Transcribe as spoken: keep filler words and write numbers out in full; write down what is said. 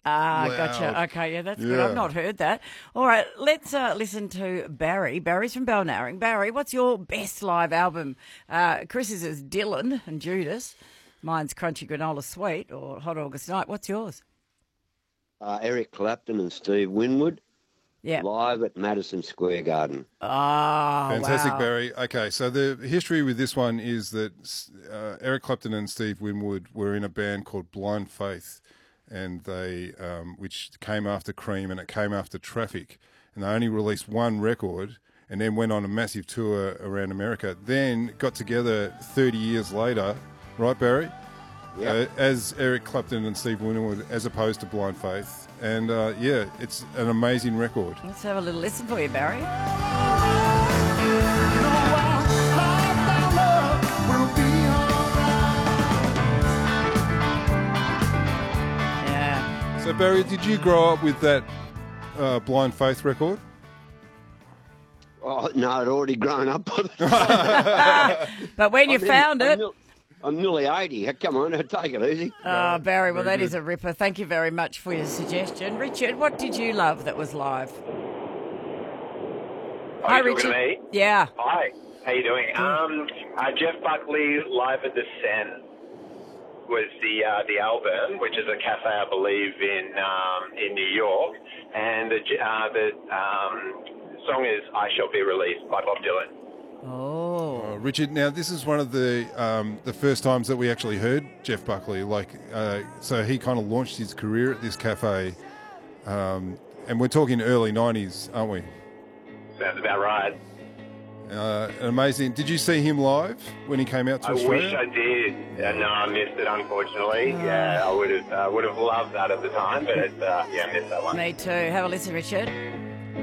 Ah, loud. gotcha. Okay, yeah, that's good. Yeah. I've not heard that. All right, let's uh, listen to Barry. Barry's from Balnarring. Barry, what's your best live album? Uh, Chris's is Dylan and Judas. Mine's Crunchy Granola Sweet or Hot August Night. What's yours? Uh, Eric Clapton and Steve Winwood. Yeah. Live at Madison Square Garden. Oh, Fantastic, wow. Barry. Okay, so the history with this one is that uh, Eric Clapton and Steve Winwood were in a band called Blind Faith, and they, um, which came after Cream and it came after Traffic, and they only released one record and then went on a massive tour around America. Then got together thirty years later, right, Barry? Yep. Uh, as Eric Clapton and Steve Winwood, as opposed to Blind Faith. And uh, yeah, it's an amazing record. Let's have a little listen for you, Barry. Yeah. So Barry, did you grow up with that uh, Blind Faith record? Oh, no, I'd already grown up by the time. But when you I'm found nearly- it... I'm, nearly, I'm nearly eighty. Come on, take it easy. Oh, Barry, well, very that is a ripper. Thank you very much for your suggestion. Richard, what did you love that was live? Are you talking to me? Yeah. Hi, how you doing? Um, uh, Jeff Buckley live at the Sen was the uh, the album, which is a cafe, I believe, in um, in New York, and the uh, the um, song is "I Shall Be Released" by Bob Dylan. Oh. Uh, Richard, now this is one of the um, the first times that we actually heard Jeff Buckley. Like, uh, so he kind of launched his career at this cafe, um, and we're talking early nineties, aren't we? Sounds about right. Uh, amazing. Did you see him live when he came out to I Australia? wish I did. Uh, no, I missed it, unfortunately. Yeah, I would have uh, would have loved that at the time, but it's, uh, yeah, I missed that one. Me too. Have a listen, Richard.